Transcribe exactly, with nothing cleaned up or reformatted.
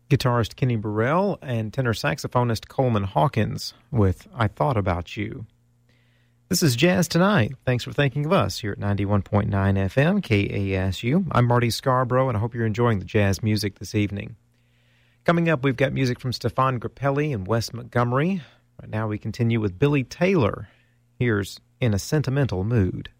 Guitarist Kenny Burrell and tenor saxophonist Coleman Hawkins with I Thought About You. This is Jazz Tonight. Thanks for thinking of us here at ninety-one point nine F M K A S U. I'm Marty Scarborough, and I hope you're enjoying the jazz music this evening. Coming up, we've got music from Stefan Grappelli and Wes Montgomery. Right now we continue with Billy Taylor. Here's In a Sentimental Mood.